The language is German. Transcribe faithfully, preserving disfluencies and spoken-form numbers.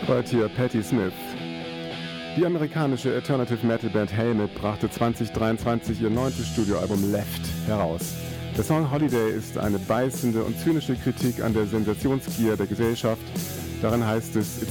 Hört hier Patti Smith. Die amerikanische Alternative Metal Band Helmet brachte zwanzig dreiundzwanzig ihr neuntes Studioalbum Left heraus. Der Song Holiday ist eine beißende und zynische Kritik an der Sensationsgier der Gesellschaft. Darin heißt es: It's